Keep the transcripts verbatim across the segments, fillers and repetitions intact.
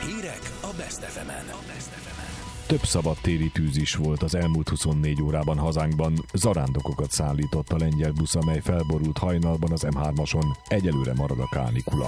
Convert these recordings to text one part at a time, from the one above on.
Hírek a Best ef emen. Több szabadtéri tűz is volt az elmúlt huszonnégy órában hazánkban. Zarándokokat szállított a lengyel busz, amely felborult hajnalban az em hármason. Egyelőre marad a kánikula.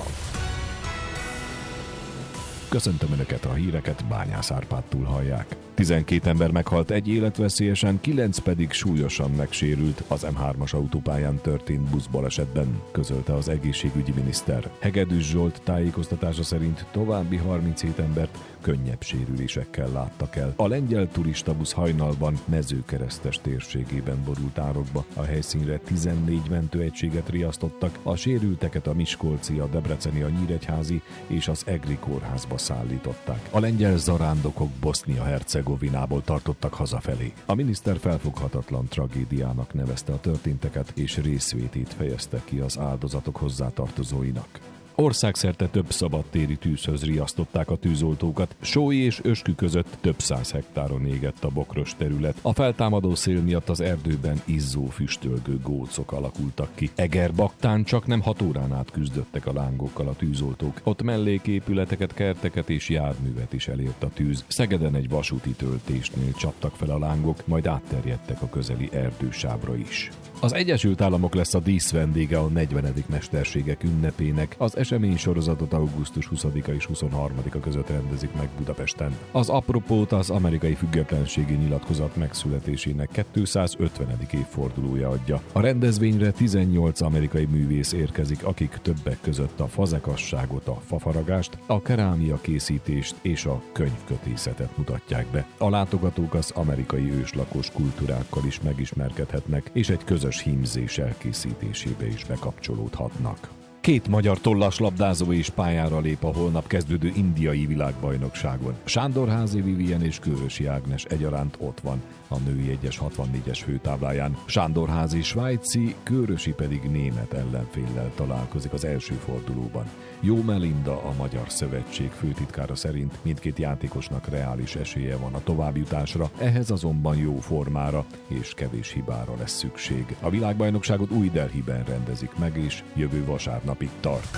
Köszöntöm Önöket, a híreket Bányász Árpádtól hallják. tizenkét ember meghalt egy életveszélyesen, kilenc pedig súlyosan megsérült az em hármas autópályán történt buszbalesetben, közölte az egészségügyi miniszter. Hegedűs Zsolt tájékoztatása szerint további harminchét embert könnyebb sérülésekkel láttak el. A lengyel turistabusz hajnalban Mezőkeresztes térségében borult árokba. A helyszínre tizennégy mentőegységet riasztottak, a sérülteket a miskolci, a debreceni, a nyíregyházi és az egri kórházba szállították. A lengyel zarándokok Bosznia-Hercegovinából tartottak hazafelé. A miniszter felfoghatatlan tragédiának nevezte a történteket, és részvétét fejezte ki az áldozatok hozzátartozóinak. Országszerte több szabadtéri tűzhöz riasztották a tűzoltókat. Sói és Öskü között több száz hektáron égett a bokros terület. A feltámadó szél miatt az erdőben izzó, füstölgő gócok alakultak ki. Egerbaktán csak nem hat órán át küzdöttek a lángokkal a tűzoltók. Ott melléképületeket, kerteket és járművet is elért a tűz. Szegeden egy vasúti töltésnél csaptak fel a lángok, majd átterjedtek a közeli erdősábra is. Az Egyesült Államok lesz a díszvendége a negyvenedik mesterségek ünnepének. Az eseménysorozatot augusztus huszadika és huszonharmadika között rendezik meg Budapesten. Az apropót az amerikai függetlenségi nyilatkozat megszületésének kétszázötvenedik évfordulója adja. A rendezvényre tizennyolc amerikai művész érkezik, akik többek között a fazekasságot, a fafaragást, a kerámia készítést és a könyvkötészetet mutatják be. A látogatók az amerikai őslakos kultúrákkal is megismerkedhetnek, és egy közös hímzés elkészítésébe is bekapcsolódhatnak. Két magyar tollas labdázó is pályára lép a holnap kezdődő indiai világbajnokságon. Sándorházi Vivien és Kőrösi Ágnes egyaránt ott van a női egyes hatvannégyes főtábláján. Sándorházi svájci, Kőrösi pedig német ellenféllel találkozik az első fordulóban. Jó Melinda, a Magyar Szövetség főtitkára szerint mindkét játékosnak reális esélye van a továbbjutásra, ehhez azonban jó formára és kevés hibára lesz szükség. A világbajnokságot Új Delhiben rendezik meg, és jövő vasárnapig tart.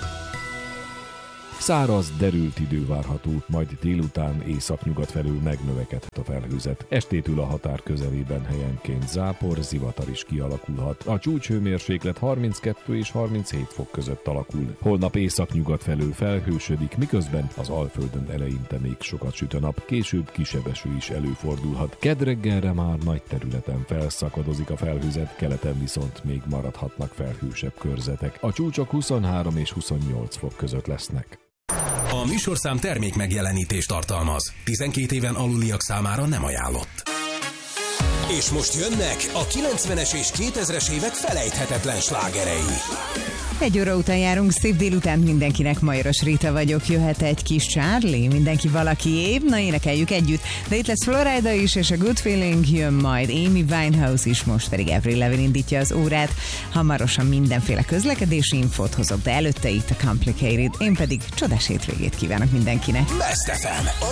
Száraz, derült idő várható, majd délután északnyugat felől megnövekedhet a felhőzet. Estétől a határ közelében helyenként zápor, zivatar is kialakulhat. A csúcshőmérséklet harminckettő és harminchét fok között alakul. Holnap északnyugat felől felhősödik, miközben az Alföldön eleinte még sokat süt a nap, később kisebb eső is előfordulhat. Kedd reggelre már nagy területen felszakadozik a felhőzet, keleten viszont még maradhatnak felhősebb körzetek. A csúcsok huszonhárom és huszonnyolc fok között lesznek. A műsorszám termék megjelenítést tartalmaz. tizenkét éven aluliak számára nem ajánlott. És most jönnek a kilencvenes és kétezres évek felejthetetlen slágerei. Egy óra után járunk, szép délután mindenkinek, Majoros Rita vagyok, jöhet egy kis Charlie, mindenki valaki év, na énekeljük együtt, de itt lesz Florida is, és a Good Feeling jön majd, Amy Winehouse is, most pedig Avril Lavigne indítja az órát, hamarosan mindenféle közlekedési infót hozok, de előtte itt a Complicated, én pedig csodás hétvégét kívánok mindenkinek. Best ef em, a